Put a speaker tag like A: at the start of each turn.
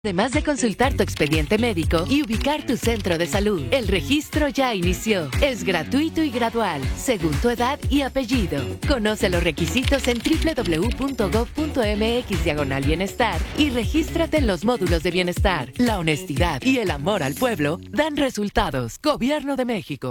A: Además de consultar tu expediente médico y ubicar tu centro de salud, el registro ya inició. Es gratuito y gradual, según tu edad y apellido. Conoce los requisitos en www.gov.mx/bienestar y regístrate en los módulos de bienestar. La honestidad y el amor al pueblo dan resultados. Gobierno de México.